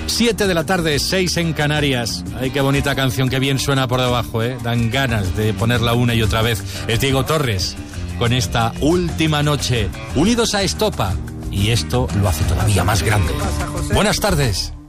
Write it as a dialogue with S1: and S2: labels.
S1: 7 de la tarde, 6 en Canarias. Ay, qué bonita canción, qué bien suena por debajo, ¿eh? Dan ganas de ponerla una y otra vez. Es Diego Torres, con esta última noche, unidos a Estopa. Y esto lo hace todavía más grande. Buenas tardes.